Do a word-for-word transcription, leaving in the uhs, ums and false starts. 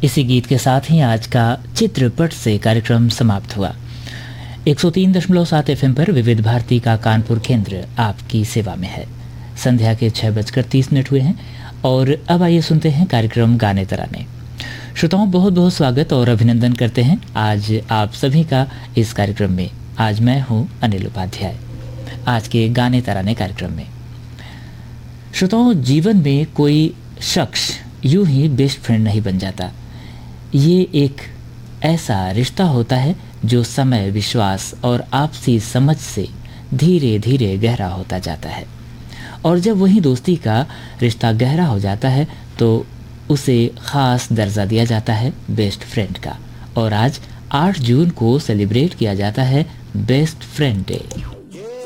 इसी गीत के साथ ही आज का चित्रपट से कार्यक्रम समाप्त हुआ। एक सौ तीन दशमलव सात एफ एम पर विविध भारती का कानपुर केंद्र आपकी सेवा में है। संध्या के छः बजकर तीस मिनट हुए हैं और अब आइए सुनते हैं कार्यक्रम गाने तराने। श्रोताओं, बहुत बहुत स्वागत और अभिनंदन करते हैं आज आप सभी का इस कार्यक्रम में। आज मैं हूं अनिल उपाध्याय। आज के गाने तराने कार्यक्रम में श्रोताओं, जीवन में कोई शख्स यूं ही बेस्ट फ्रेंड नहीं बन जाता। ये एक ऐसा रिश्ता होता है जो समय, विश्वास और आपसी समझ से धीरे धीरे गहरा होता जाता है। और जब वही दोस्ती का रिश्ता गहरा हो जाता है तो उसे ख़ास दर्जा दिया जाता है बेस्ट फ्रेंड का। और आज आठ जून को सेलिब्रेट किया जाता है बेस्ट फ्रेंड डे।